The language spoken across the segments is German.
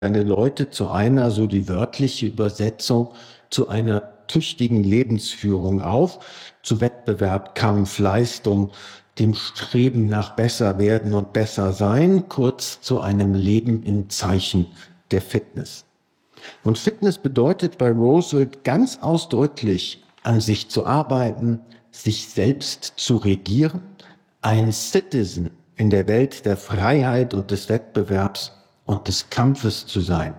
seine Leute zu einer, so die wörtliche Übersetzung, zu einer tüchtigen Lebensführung auf, zu Wettbewerb, Kampf, Leistung, dem Streben nach besser werden und besser sein, kurz zu einem Leben im Zeichen der Fitness. Und Fitness bedeutet bei Roosevelt ganz ausdrücklich, an sich zu arbeiten, sich selbst zu regieren, ein Citizen in der Welt der Freiheit und des Wettbewerbs und des Kampfes zu sein,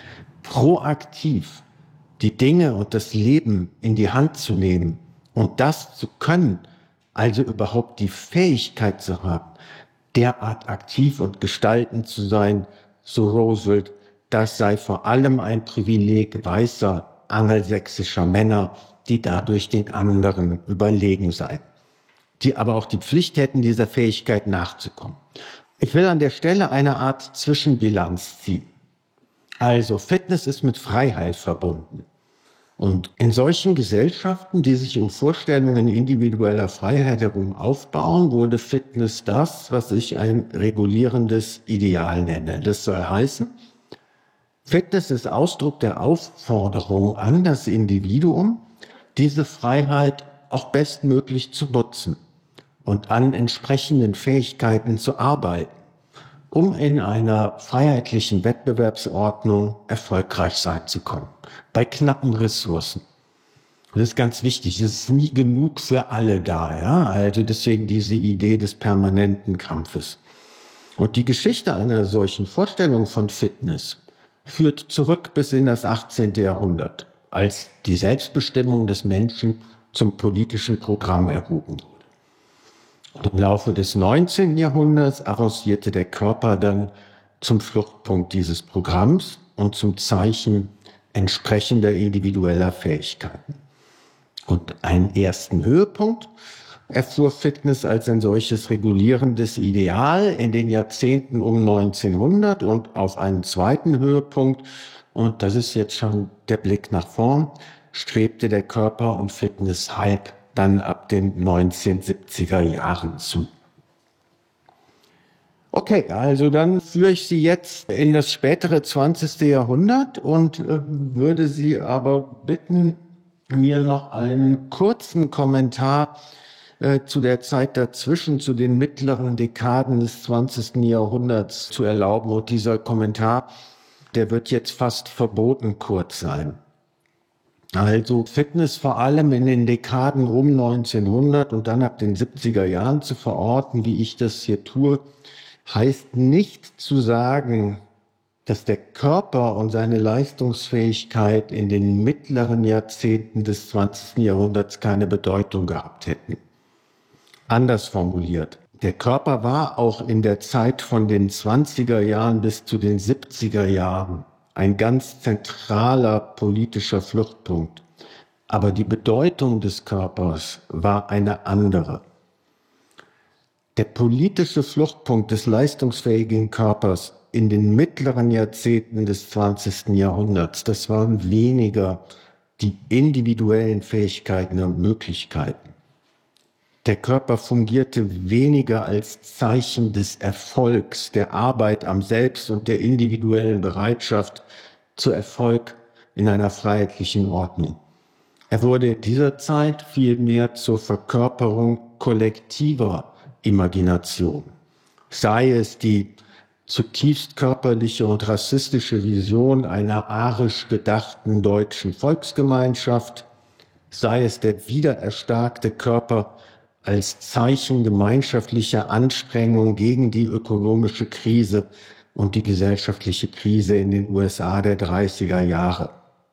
proaktiv die Dinge und das Leben in die Hand zu nehmen und das zu können, also überhaupt die Fähigkeit zu haben, derart aktiv und gestaltend zu sein, so Roosevelt, das sei vor allem ein Privileg weißer angelsächsischer Männer, die dadurch den anderen überlegen seien, die aber auch die Pflicht hätten, dieser Fähigkeit nachzukommen. Ich will an der Stelle eine Art Zwischenbilanz ziehen. Also Fitness ist mit Freiheit verbunden. Und in solchen Gesellschaften, die sich um Vorstellungen individueller Freiheit herum aufbauen, wurde Fitness das, was ich ein regulierendes Ideal nenne. Das soll heißen, Fitness ist Ausdruck der Aufforderung an das Individuum, diese Freiheit auch bestmöglich zu nutzen und an entsprechenden Fähigkeiten zu arbeiten, um in einer freiheitlichen Wettbewerbsordnung erfolgreich sein zu können, bei knappen Ressourcen. Das ist ganz wichtig, es ist nie genug für alle da, ja? Also deswegen diese Idee des permanenten Kampfes. Und die Geschichte einer solchen Vorstellung von Fitness führt zurück bis in das 18. Jahrhundert, als die Selbstbestimmung des Menschen zum politischen Programm erhoben wurde. Im Laufe des 19. Jahrhunderts avancierte der Körper dann zum Fluchtpunkt dieses Programms und zum Zeichen entsprechender individueller Fähigkeiten. Und einen ersten Höhepunkt erfuhr Fitness als ein solches regulierendes Ideal in den Jahrzehnten um 1900 und auf einen zweiten Höhepunkt, und das ist jetzt schon der Blick nach vorn, strebte der Körper- und Fitness-Hype dann ab den 1970er Jahren zu. Okay, also dann führe ich Sie jetzt in das spätere 20. Jahrhundert und würde Sie aber bitten, mir noch einen kurzen Kommentar zu der Zeit dazwischen, zu den mittleren Dekaden des 20. Jahrhunderts zu erlauben. Und dieser Kommentar, der wird jetzt fast verboten kurz sein. Also Fitness vor allem in den Dekaden um 1900 und dann ab den 70er Jahren zu verorten, wie ich das hier tue, heißt nicht zu sagen, dass der Körper und seine Leistungsfähigkeit in den mittleren Jahrzehnten des 20. Jahrhunderts keine Bedeutung gehabt hätten. Anders formuliert, der Körper war auch in der Zeit von den 20er Jahren bis zu den 70er Jahren ein ganz zentraler politischer Fluchtpunkt. Aber die Bedeutung des Körpers war eine andere. Der politische Fluchtpunkt des leistungsfähigen Körpers in den mittleren Jahrzehnten des 20. Jahrhunderts, das waren weniger die individuellen Fähigkeiten und Möglichkeiten. Der Körper fungierte weniger als Zeichen des Erfolgs, der Arbeit am Selbst und der individuellen Bereitschaft zu Erfolg in einer freiheitlichen Ordnung. Er wurde in dieser Zeit vielmehr zur Verkörperung kollektiver Imagination. Sei es die zutiefst körperliche und rassistische Vision einer arisch gedachten deutschen Volksgemeinschaft, sei es der wiedererstarkte Körper als Zeichen gemeinschaftlicher Anstrengung gegen die ökonomische Krise und die gesellschaftliche Krise in den USA der 30er Jahre.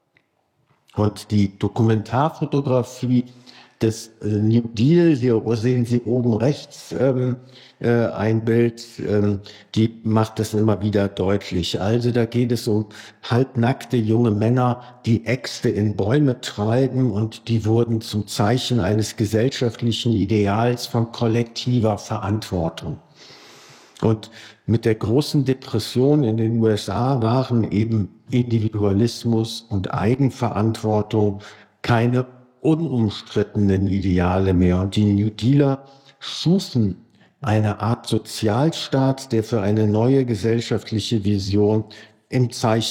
Und die Dokumentarfotografie des New Deal, hier sehen Sie oben rechts ein Bild, die macht das immer wieder deutlich. Also da geht es um halbnackte junge Männer, die Äxte in Bäume treiben, und die wurden zum Zeichen eines gesellschaftlichen Ideals von kollektiver Verantwortung. Und mit der großen Depression in den USA waren eben Individualismus und Eigenverantwortung keine unumstrittenen Ideale mehr. Und die New Dealer schufen eine Art Sozialstaat, der für eine neue gesellschaftliche Vision im Zeichen